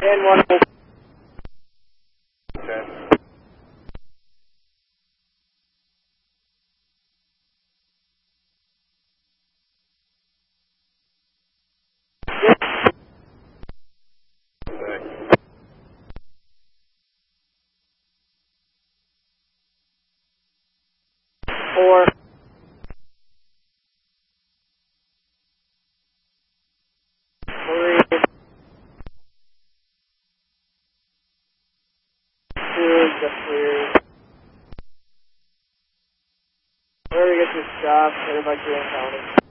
And one. Okay. Four. Three. Two. Just clear. Where we get this job, everybody doing counting.